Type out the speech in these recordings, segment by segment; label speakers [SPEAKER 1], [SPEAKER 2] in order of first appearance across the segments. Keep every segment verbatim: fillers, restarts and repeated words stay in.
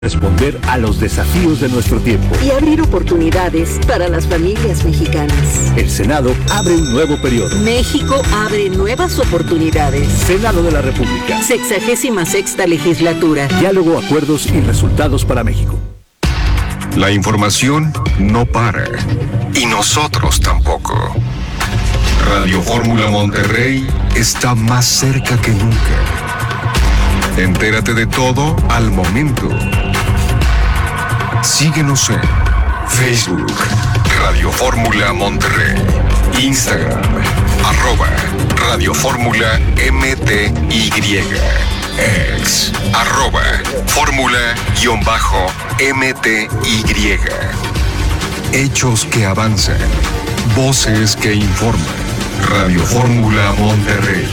[SPEAKER 1] responder a los desafíos de nuestro tiempo
[SPEAKER 2] y abrir oportunidades para las familias mexicanas.
[SPEAKER 1] El Senado abre un nuevo periodo.
[SPEAKER 2] México abre nuevas oportunidades.
[SPEAKER 1] Senado de la República.
[SPEAKER 2] Sexagésima sexta legislatura.
[SPEAKER 1] Diálogo, acuerdos y resultados para México.
[SPEAKER 3] La información no para. Y nosotros tampoco. Radio Fórmula Monterrey está más cerca que nunca. Entérate de todo al momento. Síguenos en Facebook, Radio Fórmula Monterrey, Instagram, arroba Radio Fórmula M T Y, ex, arroba Fórmula guión bajo M T Y. Hechos que avanzan, voces que informan. Radio Fórmula Monterrey.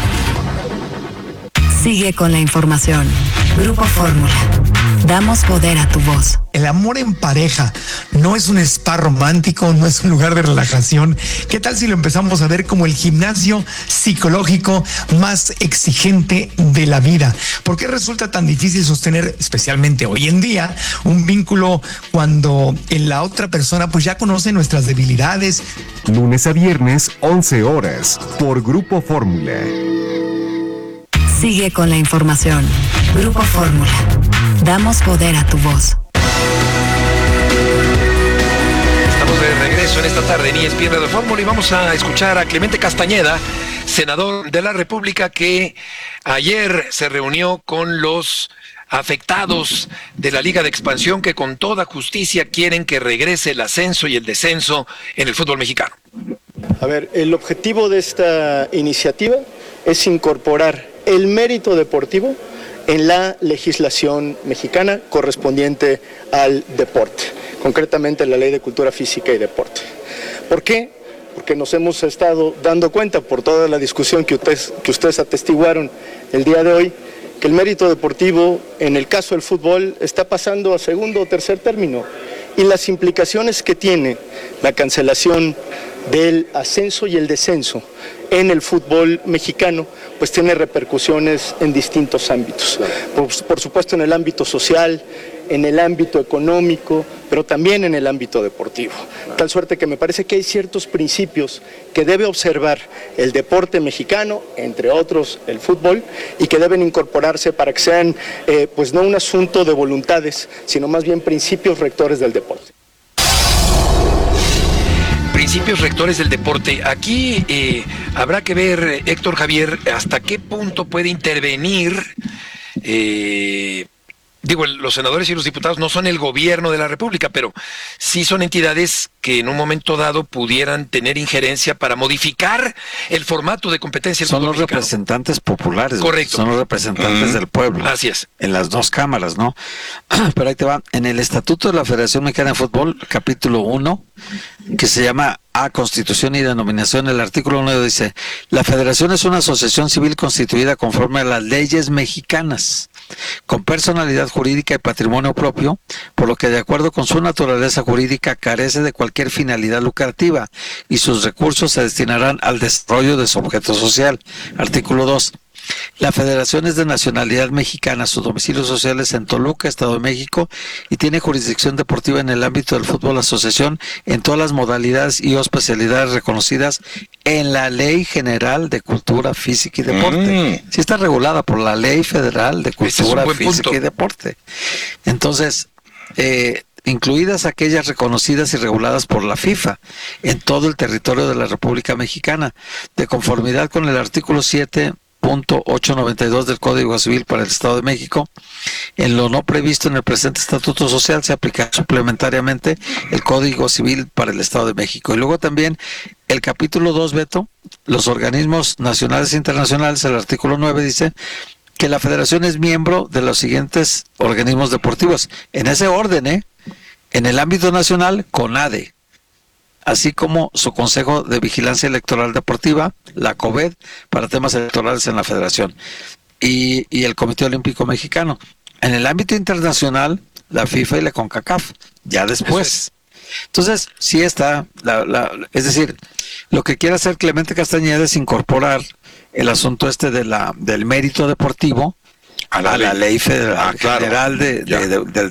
[SPEAKER 4] Sigue con la información. Grupo Fórmula. Damos poder a tu voz.
[SPEAKER 5] El amor en pareja no es un spa romántico, no es un lugar de relajación. ¿Qué tal si lo empezamos a ver como el gimnasio psicológico más exigente de la vida? ¿Por qué resulta tan difícil sostener, especialmente hoy en día, un vínculo cuando en la otra persona pues ya conoce nuestras debilidades?
[SPEAKER 3] Lunes a viernes, once horas, por Grupo Fórmula.
[SPEAKER 4] Sigue con la información. Grupo Fórmula. Damos poder a tu voz.
[SPEAKER 6] Estamos de regreso en esta tarde en E S P N Radio Fórmula y vamos a escuchar a Clemente Castañeda, senador de la República, que ayer se reunió con los afectados de la Liga de Expansión, que con toda justicia quieren que regrese el ascenso y el descenso en el fútbol mexicano.
[SPEAKER 7] A ver, el objetivo de esta iniciativa es incorporar el mérito deportivo en la legislación mexicana correspondiente al deporte, concretamente la Ley de Cultura Física y Deporte. ¿Por qué? Porque nos hemos estado dando cuenta por toda la discusión que ustedes, que ustedes atestiguaron el día de hoy, que el mérito deportivo en el caso del fútbol está pasando a segundo o tercer término, y las implicaciones que tiene la cancelación del ascenso y el descenso en el fútbol mexicano, pues tiene repercusiones en distintos ámbitos. Por, por supuesto en el ámbito social, en el ámbito económico, pero también en el ámbito deportivo. Tal suerte que me parece que hay ciertos principios que debe observar el deporte mexicano, entre otros el fútbol, y que deben incorporarse para que sean, eh, pues no un asunto de voluntades, sino más bien principios rectores del deporte.
[SPEAKER 6] Principios rectores del deporte. Aquí eh, habrá que ver, Héctor Javier, hasta qué punto puede intervenir, eh, digo, los senadores y los diputados no son el gobierno de la República, pero sí son entidades que en un momento dado pudieran tener injerencia para modificar el formato de competencia.
[SPEAKER 8] Son los
[SPEAKER 6] mexicano.
[SPEAKER 8] representantes populares.
[SPEAKER 6] Correcto.
[SPEAKER 8] Son los representantes mm. del pueblo.
[SPEAKER 6] Así es.
[SPEAKER 8] En las dos cámaras, ¿no? Pero ahí te va. En el Estatuto de la Federación Mexicana de Fútbol, capítulo uno, que se llama A Constitución y Denominación, el artículo uno dice: la Federación es una asociación civil constituida conforme a las leyes mexicanas, con personalidad jurídica y patrimonio propio, por lo que de acuerdo con su naturaleza jurídica carece de cualquier finalidad lucrativa y sus recursos se destinarán al desarrollo de su objeto social. Artículo dos. La Federación es de nacionalidad mexicana, su domicilio social es en Toluca, Estado de México, y tiene jurisdicción deportiva en el ámbito del fútbol asociación en todas las modalidades y especialidades reconocidas en la Ley General de Cultura Física y Deporte. Mm. Sí está regulada por la Ley Federal de Cultura Física punto. y Deporte. Entonces, eh, incluidas aquellas reconocidas y reguladas por la FIFA en todo el territorio de la República Mexicana, de conformidad con el artículo siete punto ochocientos noventa y dos del Código Civil para el Estado de México. En lo no previsto en el presente Estatuto Social se aplica suplementariamente el Código Civil para el Estado de México. Y luego también el capítulo dos, Beto, los organismos nacionales e internacionales, el artículo nueve dice que la Federación es miembro de los siguientes organismos deportivos. En ese orden, ¿eh? En el ámbito nacional, CONADE, así como su Consejo de Vigilancia Electoral Deportiva, la COVED, para temas electorales en la Federación, y, y el Comité Olímpico Mexicano. En el ámbito internacional, la FIFA y la CONCACAF, ya después. Entonces, sí está, la, la, es decir, lo que quiere hacer Clemente Castañeda es incorporar el asunto este de la del mérito deportivo
[SPEAKER 9] A la
[SPEAKER 8] a la
[SPEAKER 9] ley.
[SPEAKER 8] ley federal
[SPEAKER 9] Ah, claro.
[SPEAKER 8] general de,
[SPEAKER 9] Ya.
[SPEAKER 8] de- de- del